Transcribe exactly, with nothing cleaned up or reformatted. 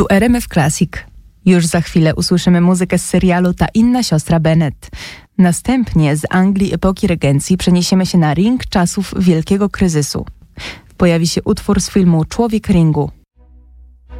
Tu R M F Classic. Już za chwilę usłyszymy muzykę z serialu Ta inna siostra Bennet. Następnie z Anglii epoki regencji przeniesiemy się na ring czasów wielkiego kryzysu. Pojawi się utwór z filmu Człowiek ringu.